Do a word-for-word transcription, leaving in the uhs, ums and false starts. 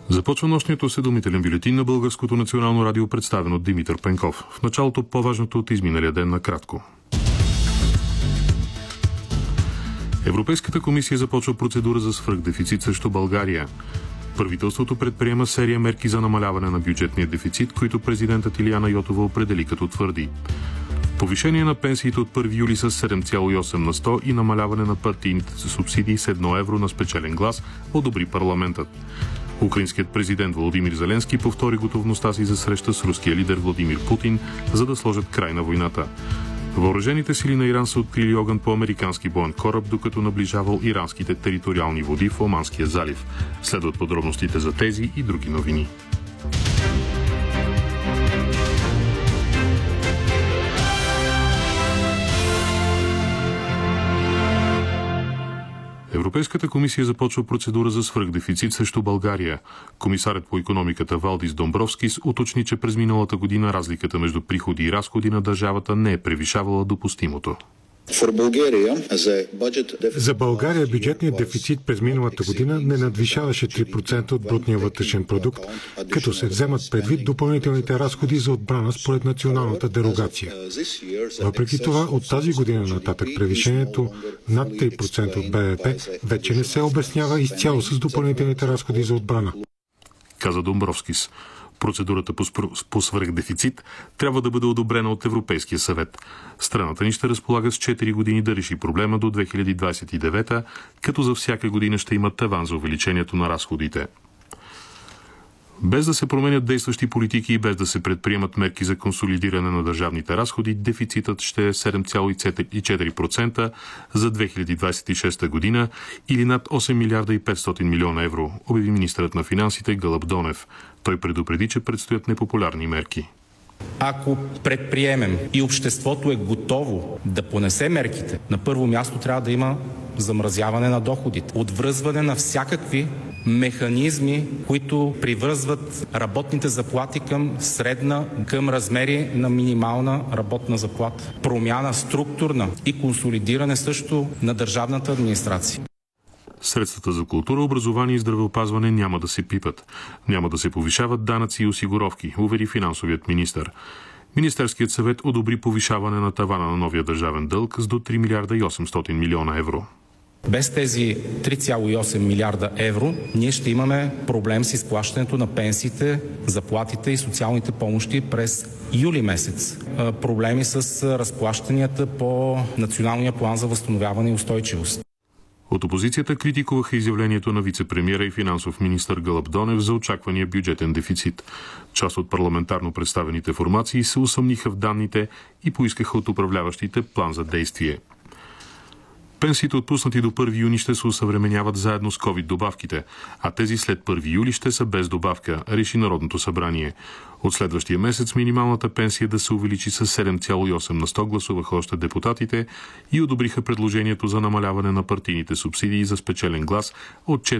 Започва нощният осведомителен бюлетин на Българското национално радио, представен от Димитър Пенков. В началото по-важното от изминалия ден накратко. Европейската комисия започва процедура за свръхдефицит срещу България. Правителството предприема серия мерки за намаляване на бюджетния дефицит, които президентът Илияна Йотова определи като твърди. Повишение на пенсиите от първи юли с седем цяло и осем на сто и намаляване на партийните субсидии с едно евро на спечелен глас одобри парламентът. Украинският президент Володимир Зеленски повтори готовността си за среща с руския лидер Владимир Путин, за да сложат край на войната. Въоръжените сили на Иран са открили огън по американски боен кораб, докато наближавал иранските териториални води в Оманския залив. Следват подробностите за тези и други новини. Европейската комисия започва процедура за свръхдефицит срещу България. Комисарят по икономиката Валдис Домбровскис уточни, че през миналата година разликата между приходи и разходи на държавата не е превишавала допустимото. За България бюджетният дефицит през миналата година не надвишаваше три процента от брутния вътрешен продукт, като се вземат предвид допълнителните разходи за отбрана според националната дерогация. Въпреки това, от тази година нататък превишението над три процента от БВП вече не се обяснява изцяло с допълнителните разходи за отбрана, каза Домбровскис. Процедурата по свръхдефицит трябва да бъде одобрена от Европейския съвет. Страната ни ще разполага с четири години да реши проблема до две хиляди двадесет и девета, като за всяка година ще има таван за увеличението на разходите. Без да се променят действащи политики и без да се предприемат мерки за консолидиране на държавните разходи, дефицитът ще е седем цяло и четири процента за две хиляди двадесет и шеста година или над осем милиарда и петстотин милиона евро, обяви министърът на финансите Гълъб Донев. Той предупреди, че предстоят непопулярни мерки. Ако предприемем и обществото е готово да понесе мерките, на първо място трябва да има замразяване на доходите, отвръзване на всякакви механизми, които привързват работните заплати към средна, към размери на минимална работна заплата. Промяна структурна и консолидиране също на държавната администрация. Средствата за култура, образование и здравеопазване няма да се пипат. Няма да се повишават данъци и осигуровки, увери финансовият министър. Министерският съвет одобри повишаване на тавана на новия държавен дълг с до три милиарда и осемстотин милиона евро. Без тези три цяло и осем милиарда евро ние ще имаме проблем с изплащането на пенсиите, заплатите и социалните помощи през юли месец. Проблеми с разплащанията по Националния план за възстановяване и устойчивост. От опозицията критикуваха изявлението на вице-премиера и финансов министър Гълъб Донев за очаквания бюджетен дефицит. Част от парламентарно представените формации се усъмниха в данните и поискаха от управляващите план за действие. Пенсиите, отпуснати до първи юни, ще се усъвременяват заедно с ковид добавките, а тези след първи юли ще са без добавка, реши Народното събрание. От следващия месец минималната пенсия да се увеличи с седем цяло и осем на сто, гласуваха още депутатите и одобриха предложението за намаляване на партийните субсидии за спечелен глас от